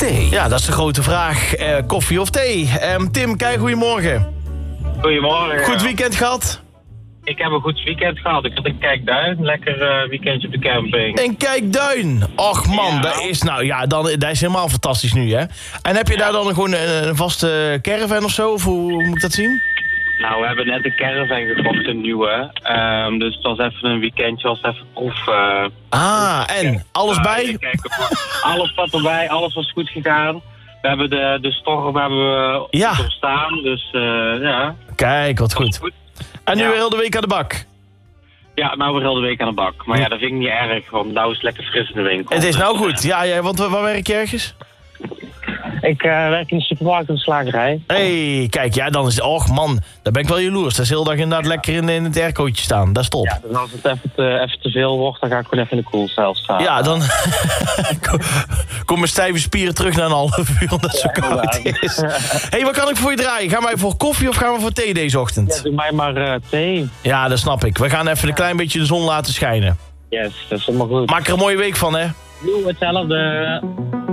thee? Ja, dat is de grote vraag. Koffie of thee? Tim, kijk, goedemorgen. Goedemorgen. Goed weekend gehad? Ik heb een goed weekend gehad. Ik had een Kijkduin, lekker weekendje op de camping. En Kijkduin. Och man, Ja. dat is helemaal fantastisch nu, hè? En heb je daar dan gewoon een vaste caravan of zo? Of hoe moet ik dat zien? Nou, we hebben net een caravan gekocht, een nieuwe. Dus het was even een weekendje, was even proef. En alles bij? Alles zat erbij, alles was goed gegaan. We hebben de storm doorstaan, dus ja. Kijk, wat goed. En nu Ja. weer heel de week aan de bak. Ja, nou weer heel de week aan de bak. Maar ja, dat vind ik niet erg, want nou is het lekker fris in de winkel. Het is nou goed. Ja, want waar werk je ergens? Ik werk in de supermarkt en de slagerij. Kijk, ja, dan is het... Och man, daar ben ik wel jaloers. Dat is heel dag inderdaad lekker in het aircootje staan. Dat is top. Ja, dus als het even te veel wordt, dan ga ik gewoon even in de koelcel staan. Ja, dan kom mijn stijve spieren terug na een half uur, omdat het zo koud is. Hé, wat kan ik voor je draaien? Gaan wij voor koffie of gaan we voor thee deze ochtend? Ja, doe mij maar thee. Ja, dat snap ik. We gaan even een klein beetje de zon laten schijnen. Yes, dat is helemaal goed. Maak er een mooie week van, hè? Doe hetzelfde.